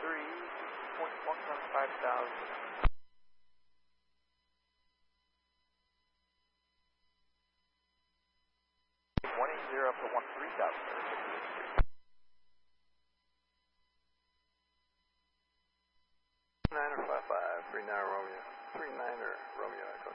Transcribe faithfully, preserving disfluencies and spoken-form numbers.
three point one one five thousand. one eight zero up to one three thousand. Niner five five, three niner Romeo, three niner Romeo Echo